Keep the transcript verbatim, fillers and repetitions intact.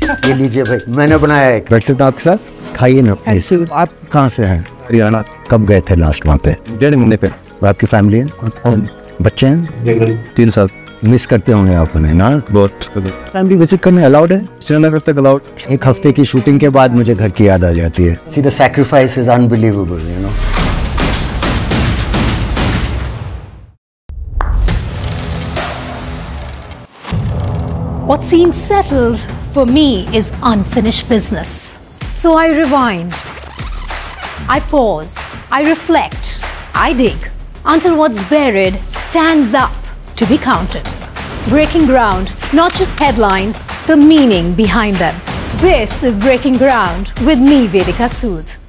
ये लीजिए भाई, मैंने बनाया है। व्हाट्सएप आपके साथ खाइए ना। आप कहाँ से हैं? हरियाणा। कब गए थे लास्ट वहाँ पे? डेढ़ महीने पे। आपकी फैमिली है? बच्चे हैं? तीन साल। मिस करते होंगे आप उन्हें ना? बहुत। फैमिली विजिट करने अलाउड है? श्रीनगर तक अलाउड। एक हफ्ते की शूटिंग के बाद मुझे घर की याद आ जाती है। See the sacrifice is unbelievable, you know. What seems settled for me is unfinished business. So I rewind, I pause, I reflect, I dig until what's buried stands up to be counted. Breaking ground, not just headlines, the meaning behind them. This is Breaking Ground with me, Vedika Sood.